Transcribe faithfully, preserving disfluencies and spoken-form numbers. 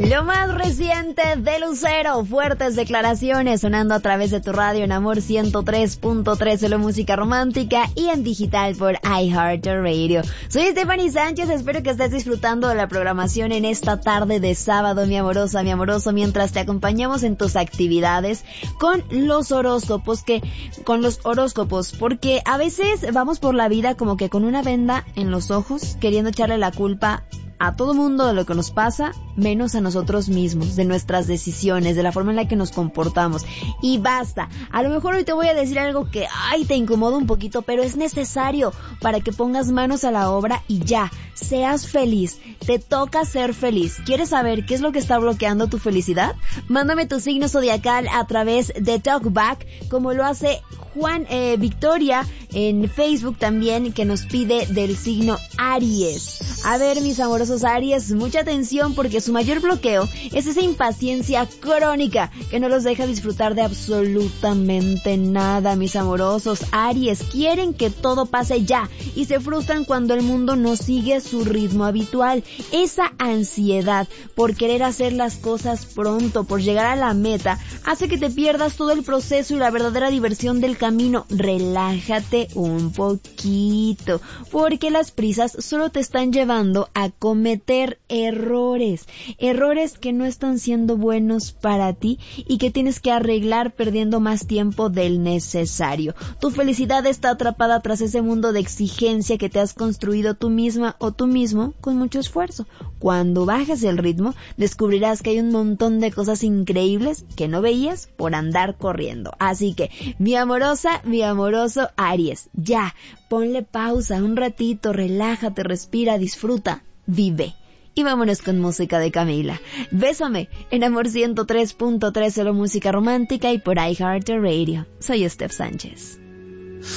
Lo más reciente de Lucero, fuertes declaraciones sonando a través de tu radio en Amor ciento tres punto tres, solo música romántica y en digital por iHeartRadio. Soy Stephanie Sánchez, espero que estés disfrutando de la programación en esta tarde de sábado, mi amorosa, mi amoroso, mientras te acompañamos en tus actividades con los horóscopos, que con los horóscopos, porque a veces vamos por la vida como que con una venda en los ojos, queriendo echarle la culpa a todo mundo de lo que nos pasa, menos a nosotros mismos, de nuestras decisiones, de la forma en la que nos comportamos. Y basta. A lo mejor hoy te voy a decir algo que, ay, te incomoda un poquito, pero es necesario para que pongas manos a la obra y ya, seas feliz. Te toca ser feliz. ¿Quieres saber qué es lo que está bloqueando tu felicidad? Mándame tu signo zodiacal a través de Talkback, como lo hace Juan eh, Victoria en Facebook también, que nos pide del signo Aries. A ver, mis amorosos Aries, mucha atención, porque su mayor bloqueo es esa impaciencia crónica que no los deja disfrutar de absolutamente nada. Mis amorosos Aries quieren que todo pase ya y se frustran cuando el mundo no sigue su ritmo habitual. Esa ansiedad por querer hacer las cosas pronto, por llegar a la meta, hace que te pierdas todo el proceso y la verdadera diversión del camino. Relájate un poquito, porque las prisas solo te están llevando a cometer errores, errores que no están siendo buenos para ti y que tienes que arreglar perdiendo más tiempo del necesario. Tu felicidad está atrapada tras ese mundo de exigencia que te has construido tú misma o tú mismo con mucho esfuerzo. Cuando bajes el ritmo, descubrirás que hay un montón de cosas increíbles que no veías por andar corriendo. Así que, mi amorosa, mi amoroso Aries, ya, ponle pausa un ratito, relájate, respira, disfruta, vive. Y vámonos con música de Camila. Bésame en Amor ciento tres punto tres, solo música romántica y por iHeartRadio. Soy Steph Sánchez.